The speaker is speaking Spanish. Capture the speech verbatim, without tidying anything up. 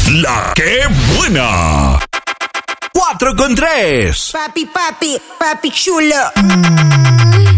La que buena. Cuatro con tres. Papi, papi, papi chulo.